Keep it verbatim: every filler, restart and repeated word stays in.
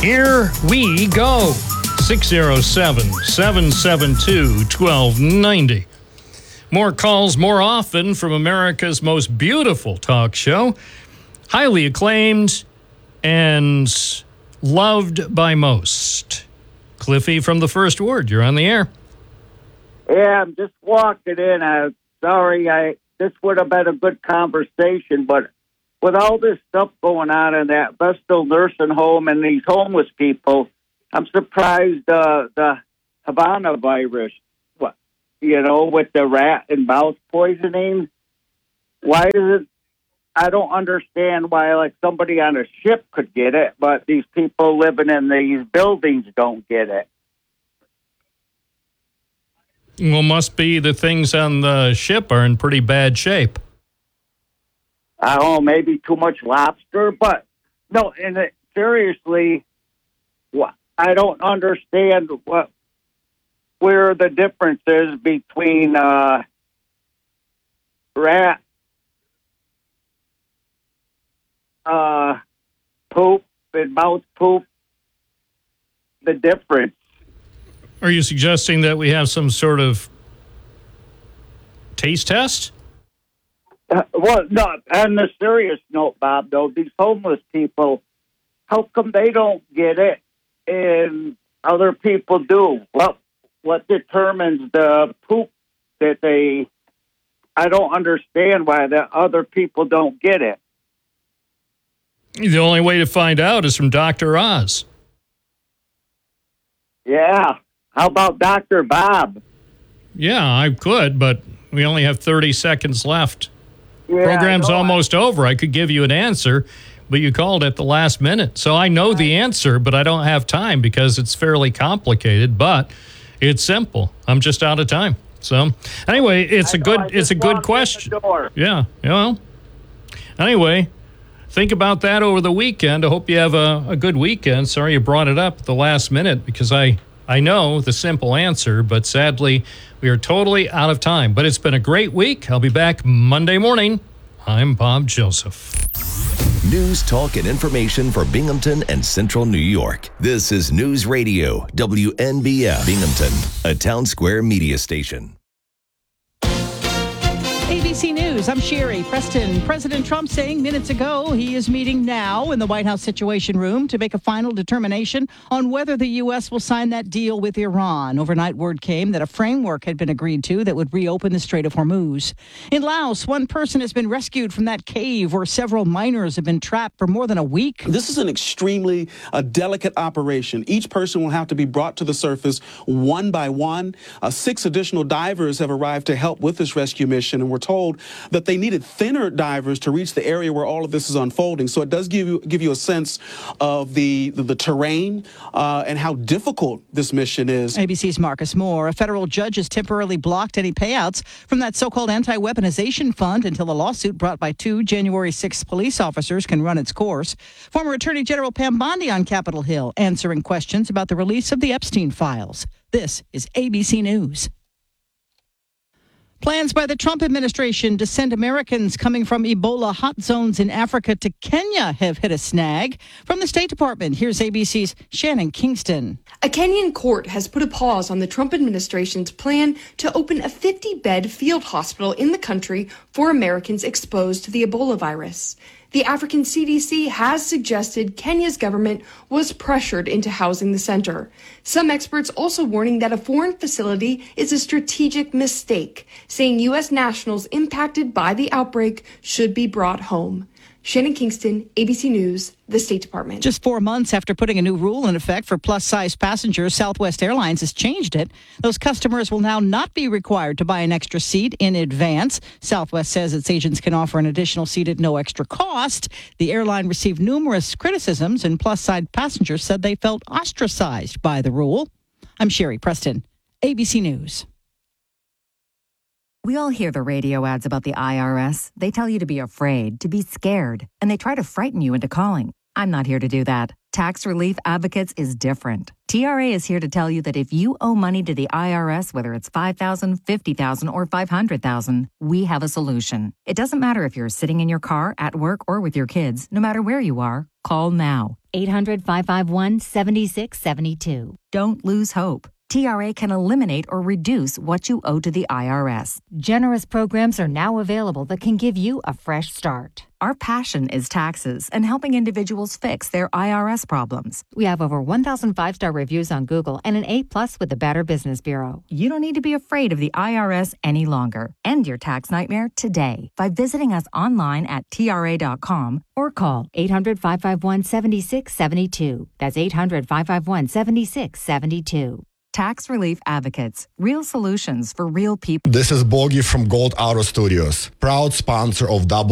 Here we go. six oh seven, seven seven two, one two nine oh. More calls more often from America's most beautiful talk show. Highly acclaimed and loved by most. Cliffy from the First Ward, you're on the air. Yeah, I'm just walking in. I'm sorry, I this would have been a good conversation, but with all this stuff going on in that Vestal nursing home and these homeless people, I'm surprised uh, the Havana virus, what, you know, with the rat and mouse poisoning. Why is it? I don't understand why, like, somebody on a ship could get it, but these people living in these buildings don't get it. Well, must be the things on the ship are in pretty bad shape. I don't know, maybe too much lobster, but no, and it, seriously, what, I don't understand what where the difference is between uh, rat uh, poop and mouse poop. The difference. Are you suggesting that we have some sort of taste test? Uh, well, no, on the serious note, Bob, though, these homeless people, how come they don't get it and other people do? What, what determines the poop that they... I don't understand why the other people don't get it. The only way to find out is from Doctor Oz. Yeah. How about Doctor Bob? Yeah, I could, but we only have thirty seconds left. Yeah, Program's no, almost I... over. I could give you an answer, but you called at the last minute. So I know the answer, but I don't have time because it's fairly complicated, but it's simple. I'm just out of time. So anyway, it's I a know, good it's a good question. Yeah, you know. Anyway, think about that over the weekend. I hope you have a, a good weekend. Sorry you brought it up at the last minute because I I know the simple answer, but sadly, we are totally out of time. But it's been a great week. I'll be back Monday morning. I'm Bob Joseph. News, talk, and information for Binghamton and Central New York. This is News Radio, W N B F Binghamton, a Town Square media station. A B C News, I'm Sherry Preston. President Trump saying minutes ago he is meeting now in the White House Situation Room to make a final determination on whether the U S will sign that deal with Iran. Overnight word came that a framework had been agreed to that would reopen the Strait of Hormuz. In Laos, one person has been rescued from that cave where several miners have been trapped for more than a week. This is an extremely uh, delicate operation. Each person will have to be brought to the surface one by one. Uh, six additional divers have arrived to help with this rescue mission, and we're told that they needed thinner divers to reach the area where all of this is unfolding. So it does give you give you a sense of the the, the terrain uh, and how difficult this mission is. A B C's Marcus Moore. A federal judge has temporarily blocked any payouts from that so-called anti-weaponization fund until a lawsuit brought by two January sixth police officers can run its course. Former Attorney General Pam Bondi on Capitol Hill answering questions about the release of the Epstein files. This is A B C News. Plans by the Trump administration to send Americans coming from Ebola hot zones in Africa to Kenya have hit a snag. From the State Department, here's A B C's Shannon Kingston. A Kenyan court has put a pause on the Trump administration's plan to open a fifty-bed field hospital in the country for Americans exposed to the Ebola virus. The African C D C has suggested Kenya's government was pressured into housing the center. Some experts also warning that a foreign facility is a strategic mistake, saying U S nationals impacted by the outbreak should be brought home. Shannon Kingston, A B C News, the State Department. Just four months after putting a new rule in effect for plus-size passengers, Southwest Airlines has changed it. Those customers will now not be required to buy an extra seat in advance. Southwest says its agents can offer an additional seat at no extra cost. The airline received numerous criticisms, and plus-size passengers said they felt ostracized by the rule. I'm Sherry Preston, A B C News. We all hear the radio ads about the I R S. They tell you to be afraid, to be scared, and they try to frighten you into calling. I'm not here to do that. Tax Relief Advocates is different. T R A is here to tell you that if you owe money to the I R S, whether it's five thousand dollars, fifty thousand dollars, or five hundred thousand dollars, we have a solution. It doesn't matter if you're sitting in your car, at work, or with your kids. No matter where you are, Call now. eight hundred, five five one, seven six seven two. Don't lose hope. T R A can eliminate or reduce what you owe to the I R S. Generous programs are now available that can give you a fresh start. Our passion is taxes and helping individuals fix their I R S problems. We have over one thousand five-star reviews on Google and an A plus with the Better Business Bureau. You don't need to be afraid of the I R S any longer. End your tax nightmare today by visiting us online at T R A dot com or call eight hundred, five five one, seven six seven two. That's eight hundred, five five one, seven six seven two. Tax Relief Advocates. Real solutions for real people. This is Bogi from Gold Auto Studios, proud sponsor of Double